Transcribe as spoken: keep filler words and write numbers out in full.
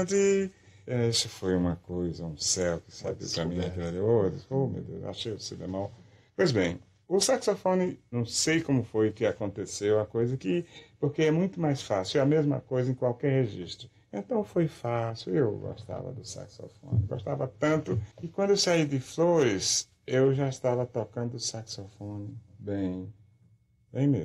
grande. É, isso foi uma coisa, um céu que sabe para mim naquele ali. Oh, oh, meu Deus, achei o si bemol. Pois bem, o saxofone, não sei como foi que aconteceu a coisa que, porque é muito mais fácil, é a mesma coisa em qualquer registro. Então foi fácil, eu gostava do saxofone, gostava tanto, e quando eu saí de Flores, eu já estava tocando saxofone bem, bem mesmo.